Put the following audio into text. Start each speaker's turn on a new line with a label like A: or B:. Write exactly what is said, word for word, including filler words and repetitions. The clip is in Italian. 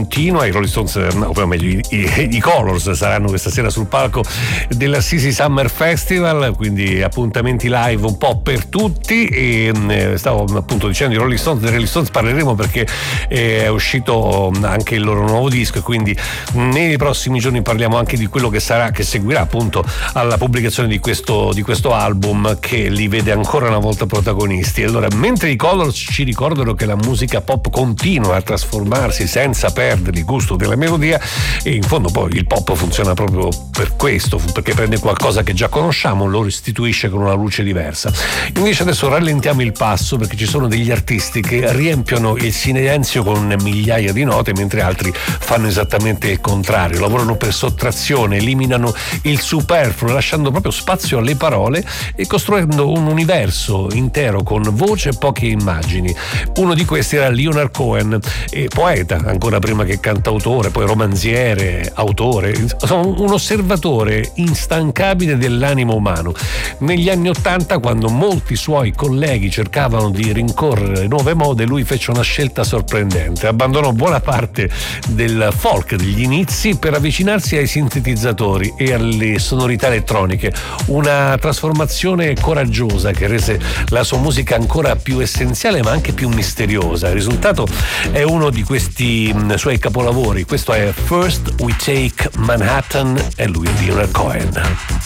A: continua. I Rolling Stones, o meglio i, i, i Colors, saranno questa sera sul palco dell'Assisi Summer Festival, quindi appuntamenti live un po' per tutti. E eh, stavo appunto dicendo i Rolling Stones, dei Rolling Stones parleremo perché eh, è uscito anche il loro nuovo disco, e quindi nei prossimi giorni parliamo anche di quello che sarà, che seguirà appunto alla pubblicazione di questo, di questo album, che li vede ancora una volta protagonisti. Allora, mentre i Colors ci ricordano che la musica pop continua a trasformarsi senza perdere il gusto della melodia, e in fondo poi il pop funziona proprio per questo, perché prende qualcosa che già conosciamo, lo restituisce con una luce diversa. Invece adesso rallentiamo il passo, perché ci sono degli artisti che riempiono il silenzio con migliaia di note, mentre altri fanno esattamente il contrario, lavorano per sottrazione, eliminano il superfluo, lasciando proprio spazio alle parole e costruendo un universo intero con voce e poche immagini. Uno di questi era Leonard Cohen, e poeta ancora prima che cantautore, poi romanziere, autore, insomma un osservatore instancabile dell'animo umano. Negli anni Ottanta, quando molti suoi colleghi cercavano di rincorrere nuove mode, lui fece una scelta sorprendente: abbandonò buona parte del folk degli inizi per avvicinarsi ai sintetizzatori e alle sonorità elettroniche, una trasformazione coraggiosa che rese la sua musica ancora più essenziale ma anche più misteriosa. Il risultato è uno di questi mh, suoi capolavori. Questo è First We Take Manhattan, e lui è Leonard Cohen.